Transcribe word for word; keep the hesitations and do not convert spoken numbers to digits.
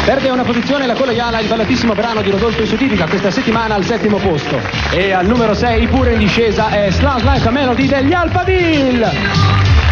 Perde una posizione la colleiala, il ballatissimo brano di Rodolfo e Suditica, questa settimana al settimo posto. E al numero sei, pure in discesa, è Slams Like a Melody degli Alphaville.